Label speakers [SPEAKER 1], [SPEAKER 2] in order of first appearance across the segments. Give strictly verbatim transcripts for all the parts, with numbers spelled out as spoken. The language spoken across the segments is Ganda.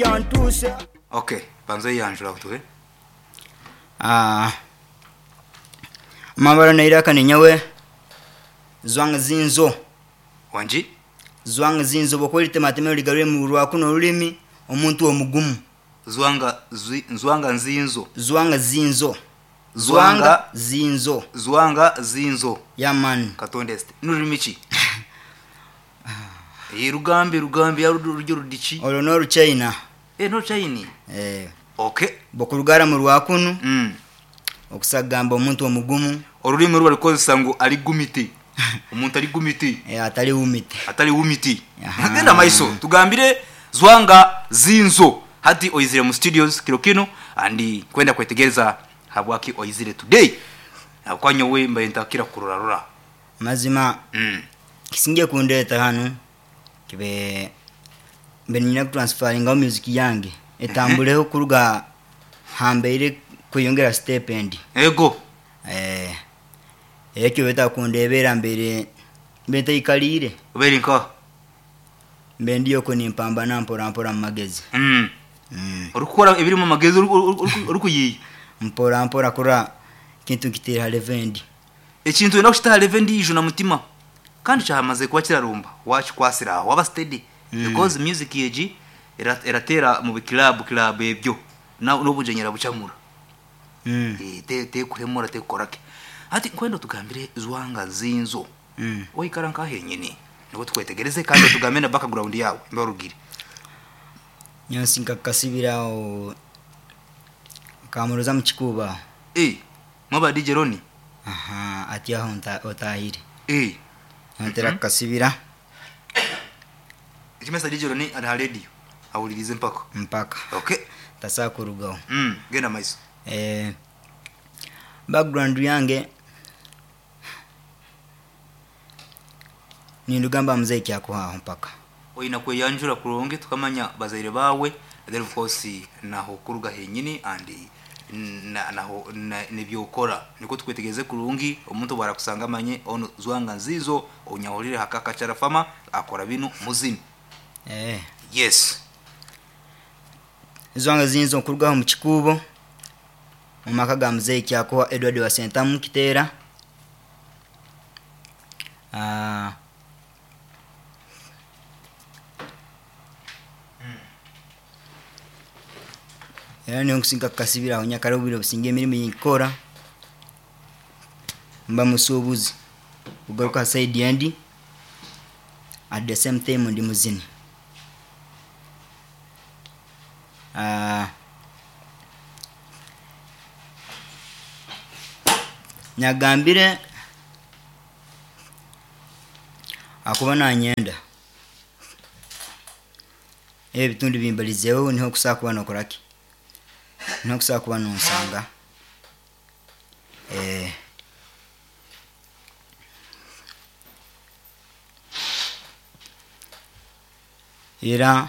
[SPEAKER 1] Okay, panzo yanjura kutuwe.
[SPEAKER 2] Ah. Mabara nairaka ni nyawe. Zwanga zinzo.
[SPEAKER 1] Wanji?
[SPEAKER 2] Zwanga zinzo bokwelite matemero ligarure mu rwakuno rurimi omuntu omugumu.
[SPEAKER 1] Zwanga zwi, zwanga nzinzo.
[SPEAKER 2] Zwanga zinzo.
[SPEAKER 1] Zwanga
[SPEAKER 2] zinzo.
[SPEAKER 1] Zwanga zinzo.
[SPEAKER 2] Ya man.
[SPEAKER 1] Katonde este. Nurimichi. Eh rugambe rugambe ya rujyo rudichi.
[SPEAKER 2] Olo no China.
[SPEAKER 1] Eh no China.
[SPEAKER 2] Eh.
[SPEAKER 1] Okay.
[SPEAKER 2] Bokurugara mu rwakuno.
[SPEAKER 1] Mm.
[SPEAKER 2] Okusagamba omuntu omugumu.
[SPEAKER 1] Orurimi ruba rukozesa ngo ari gumiti. Umuntu ari gumiti.
[SPEAKER 2] Eh atali umiti.
[SPEAKER 1] Atali umiti. Ngenda maiso tugambire zwanga zinzo. Hati oyizire mu studios Kirokino andi kwenda kwetegereza habwaki oyizire today. Akwanyo we mba entakira kururarura.
[SPEAKER 2] Mazima.
[SPEAKER 1] Mm.
[SPEAKER 2] Kisinge kundeta hano kibe benina transferinga music yange etambuleho kuruga hambere kuyongera stipend.
[SPEAKER 1] Ego.
[SPEAKER 2] Eh. Ekyo beta kundebera mbere beta ikalire.
[SPEAKER 1] Uberinka.
[SPEAKER 2] Mbendiyo ko nimpamba nampora mpora magezi.
[SPEAKER 1] Mm.
[SPEAKER 2] Mm.
[SPEAKER 1] Urukora ibiri mu magezi urukuyi.
[SPEAKER 2] Mpora mpora kura kintu kitera levendi.
[SPEAKER 1] Ekintu eno kitera levendi iju na mutima. Kandi cyamaze kuba kirarumba. Wachi kwasira waba steady mm. because music yeji eratera mu club club ebyo. Na n'obujenyera bucamura.
[SPEAKER 2] Mm.
[SPEAKER 1] Eh te te kuhemura te korake. Ati kwendo tugambire zwanga zinzo.
[SPEAKER 2] Mm.
[SPEAKER 1] Oyikaranka henyine. Ngo tukwetegereze kandi tugamena background yawe mbarugire.
[SPEAKER 2] Nyansinka kasibira o kamuruza mu kikuba.
[SPEAKER 1] Eh mwaba D J Roni.
[SPEAKER 2] Aha ati aho nta otahire.
[SPEAKER 1] Eh
[SPEAKER 2] Ntera kasibira.
[SPEAKER 1] Ikimesa D J Roni ari radio. Awulirize mpaka.
[SPEAKER 2] Mpaka.
[SPEAKER 1] Okay.
[SPEAKER 2] Tasakurugaho.
[SPEAKER 1] Mm gena maiso.
[SPEAKER 2] Eh background yange ni ndugamba muzeki yako haho mpaka.
[SPEAKER 1] Oina kwe yanjura kuronge tukamanya bazaire bawe then of course naho kuruga henyini andi na naho nebyokora niko tukwetegeze kurungi omuntu barakusangamanye ono zwanga nzizo onyahorire hakaka charafama akora binu muzini.
[SPEAKER 2] Eh
[SPEAKER 1] Yes.
[SPEAKER 2] Zwanga zinzo kurugaho mu kikubo mu makaga muzeki yako Edward wa Sentamu kitera. Ah Yani nkusinga kasibira aho nyakarubiro businge mirimo yikora mba musubuzi ugaruka side yandi at the same time ndi muzini. Ah Nyagambire akuba nanyenda e bitundi bimbalizeho niho kusakuba nokoraki niho kusakuba nonsanga eh ira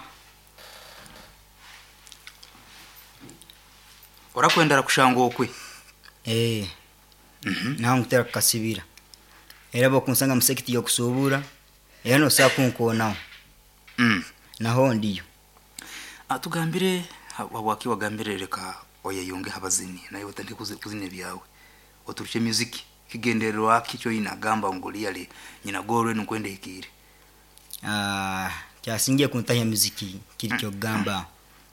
[SPEAKER 1] ora kwendara kushango okwe
[SPEAKER 2] eh mhm naho ngutera kasibira era bo kunsanga musekiti yo kusubura era no sakunkonaho
[SPEAKER 1] mm
[SPEAKER 2] naho ndiyo
[SPEAKER 1] atugambire wabwaki wagambire reka oye yonge habazini nayo utande kuzine byawe oturuche music kigendero akicho inagamba ngoliale nyina gorwe nukwende ikire.
[SPEAKER 2] Ah kyasingiye kuntanya muziki kiricyo gamba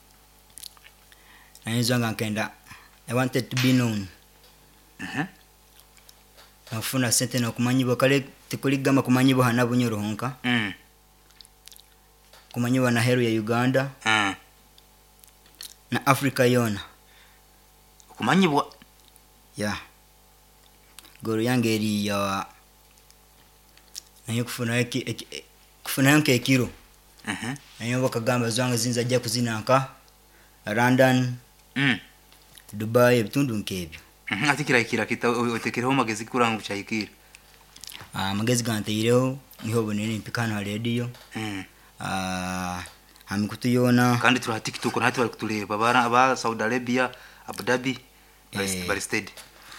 [SPEAKER 2] nanizanga nkenda I wanted to be known.
[SPEAKER 1] Mhm.
[SPEAKER 2] Nafuna sente no kumanyibo kale tikuligama kumanyibo hanabu nyorohonka.
[SPEAKER 1] Mm.
[SPEAKER 2] Kumanyibo na heru ya Uganda.
[SPEAKER 1] Mm.
[SPEAKER 2] Na Africa yona.
[SPEAKER 1] Kumanyibwa
[SPEAKER 2] ya goro yange eri ya nayo kufuna eki kufuna yanke ekiro.
[SPEAKER 1] Mhm.
[SPEAKER 2] Nayo bakagamba zwanga zinza ajja kuzinanka London.
[SPEAKER 1] Mm.
[SPEAKER 2] Dubai bitundu nkebyo.
[SPEAKER 1] Mhm atikira ikira kita otekereho magezi kurangu cyayikira.
[SPEAKER 2] Ah magezi ganteyireho niho bonene mpikana radio.
[SPEAKER 1] Mm.
[SPEAKER 2] Ah hamikutu yona
[SPEAKER 1] Kandi turi TikTok na hati bari kutuleba bara aba Saudi Arabia Abu Dhabi
[SPEAKER 2] Eh.
[SPEAKER 1] bari steady.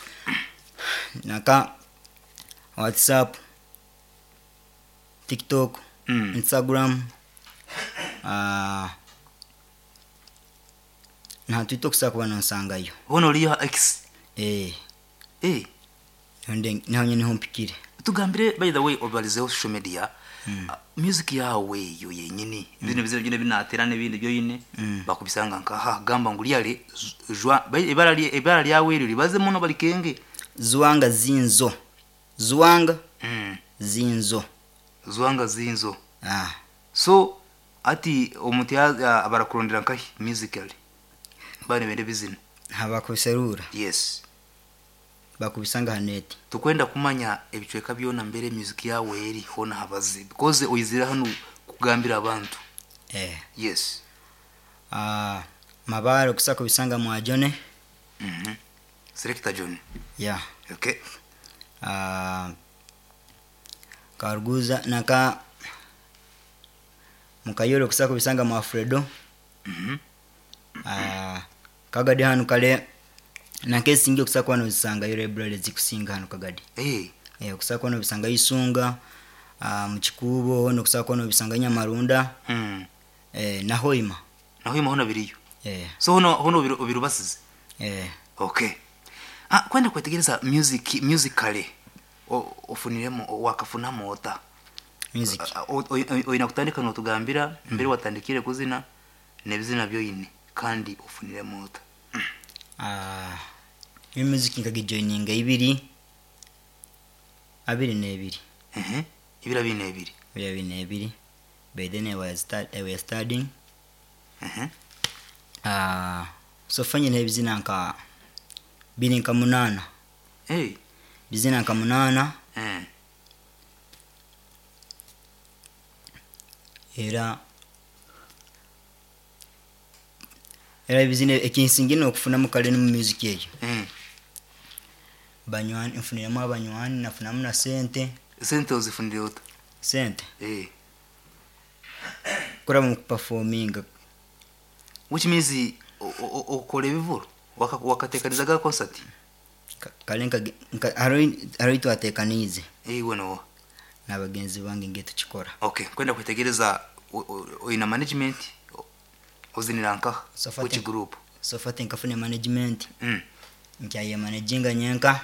[SPEAKER 2] Naka WhatsApp TikTok
[SPEAKER 1] Mm.
[SPEAKER 2] Instagram ah nta twito kusaka kuba nonsangayo
[SPEAKER 1] wono uriyo X
[SPEAKER 2] eh
[SPEAKER 1] eh
[SPEAKER 2] nde naho nyine hompikire
[SPEAKER 1] tugambire by the way obalizeho social media
[SPEAKER 2] Mm.
[SPEAKER 1] uh, music yawe yo yenyine ibintu bizero nyine binatera n'ibindi byo yine
[SPEAKER 2] Mm.
[SPEAKER 1] bakubisanga nkaha gamba nguliyale jwa ibara li ibara lyawe libaze muno balikenge
[SPEAKER 2] zwanga zinzo zwanga
[SPEAKER 1] mm.
[SPEAKER 2] zinzo
[SPEAKER 1] zwanga zinzo
[SPEAKER 2] ah
[SPEAKER 1] so ati omuti abarakurondera nkahi musically bane bende bizina
[SPEAKER 2] habakuserura
[SPEAKER 1] yes
[SPEAKER 2] bakubisanga haneti
[SPEAKER 1] tukwenda kumanya ebicweka byona mbere music yawe eri hona habazi because oyizira hano kugambira abantu
[SPEAKER 2] eh
[SPEAKER 1] yes
[SPEAKER 2] ah mabaro kusaka bisanga mu ajone
[SPEAKER 1] mhm selector John
[SPEAKER 2] yeah
[SPEAKER 1] okay
[SPEAKER 2] ah Karuguza naka mukayoro kusaka bisanga mu Alfredo
[SPEAKER 1] mhm
[SPEAKER 2] ah kagade hanu kale na kesi ngiye kusaka wano bisanga yo library zikusinga hano kagade
[SPEAKER 1] eh
[SPEAKER 2] eh kusaka wano bisanga isunga ah mu Kikubo no kusaka wano bisanga Nyamarunda
[SPEAKER 1] mhm
[SPEAKER 2] eh na Hoima
[SPEAKER 1] naho imahona biriyo
[SPEAKER 2] eh
[SPEAKER 1] so hono hono birubasize
[SPEAKER 2] eh
[SPEAKER 1] okay ah kwenda kwetegereza music musically ofuniremo wakafunamo ota
[SPEAKER 2] music
[SPEAKER 1] oyina kutandika no tugambira mbere watandikire kuzina nebizina byo yine kandi ofuniremo ota
[SPEAKER 2] ah mi music ngagi joining ibiri abiri nebiri
[SPEAKER 1] eh ibira bine ebiri
[SPEAKER 2] ibira bine ebiri by then I was start I was studying
[SPEAKER 1] eh
[SPEAKER 2] ah so fanye nebizina nka bini nka munana
[SPEAKER 1] eh
[SPEAKER 2] bizina nka munana
[SPEAKER 1] eh
[SPEAKER 2] era era bizine ekinsingino okufuna mu kale mu music yeyo
[SPEAKER 1] eh
[SPEAKER 2] banywani mfuniramo abanywani nafuna muna sente
[SPEAKER 1] sente ozifunire ota
[SPEAKER 2] sente
[SPEAKER 1] eh
[SPEAKER 2] kora mu performing
[SPEAKER 1] which means okole bivuro wakatekanizaga concert
[SPEAKER 2] kalenka haroi haroi twatekanize
[SPEAKER 1] eh wono
[SPEAKER 2] nabagenzi bange ngeto chikora
[SPEAKER 1] okay kwenda kwetegereza oina management ozinira which group
[SPEAKER 2] so fate nkafune management
[SPEAKER 1] mm
[SPEAKER 2] nkyaye managinga nyenka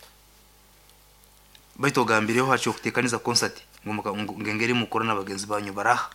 [SPEAKER 1] baito gambireho hacho kutekaniza concert ngengeri mu corona bagenzi banyu baraha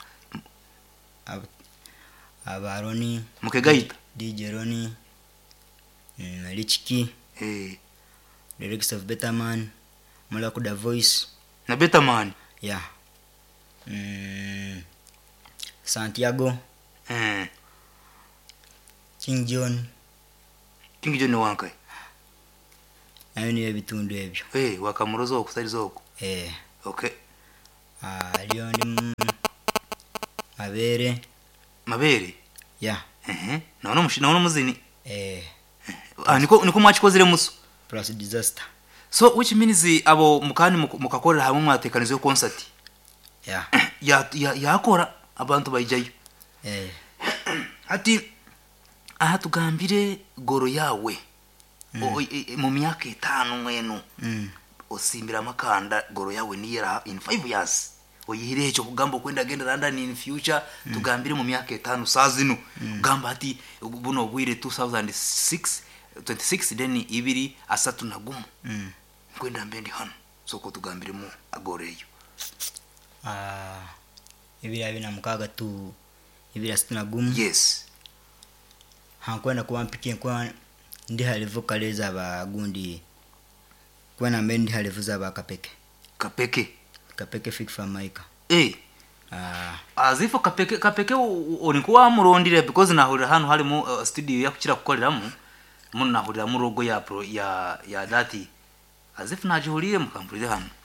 [SPEAKER 2] abaroni
[SPEAKER 1] mukegaita
[SPEAKER 2] D J Roni Lichiki
[SPEAKER 1] eh
[SPEAKER 2] lyrics of Betterman Mulakuda voice
[SPEAKER 1] na Betterman
[SPEAKER 2] yeah mm, Santiago
[SPEAKER 1] eh
[SPEAKER 2] King John
[SPEAKER 1] King John wankai
[SPEAKER 2] nayo niyo bitundu ebyo
[SPEAKER 1] eh wakamurozo okusalizo oko
[SPEAKER 2] eh
[SPEAKER 1] okay
[SPEAKER 2] ah lyo ndi mabere
[SPEAKER 1] mabere
[SPEAKER 2] yeah
[SPEAKER 1] eh naona mushina naona muzini
[SPEAKER 2] eh
[SPEAKER 1] ah niko niko mwachikozere muso
[SPEAKER 2] plus disaster
[SPEAKER 1] so which means abo mukani mukakorera hamwe mwatekanizo yo concert
[SPEAKER 2] yeah
[SPEAKER 1] ya ya yakora abantu bayijayo
[SPEAKER 2] eh
[SPEAKER 1] ati aha tugambire goro yawe mu myaka itanu mwenu
[SPEAKER 2] mm
[SPEAKER 1] osimbira makanda goro yawe niyera in five years oyihire cyo kugamba kwenda genda London in future mm. tugambire mu myaka itanu sazino mm. gamba ati buno bwire two thousand six twenty-six then ibiri asatu nagumu
[SPEAKER 2] mm
[SPEAKER 1] kwenda mbendi hano soko tugambire mu agoreyo
[SPEAKER 2] ah ibiri abina mukaga tu ibiri asatu nagumu
[SPEAKER 1] yes
[SPEAKER 2] hankwenda kuba mpike kwa ndi halivu kaleza abagundi kwana mbendi halivu za bakapeke
[SPEAKER 1] kapeke
[SPEAKER 2] kapeke fit for Maika
[SPEAKER 1] eh
[SPEAKER 2] ah
[SPEAKER 1] azifo kapeke kapeke onikuwa murondire because nahurira hano hari mu uh, studio yakukira kukoreramo mun nahurira mu rogo ya pro ya ya dati azifu najihurire mukampurire hano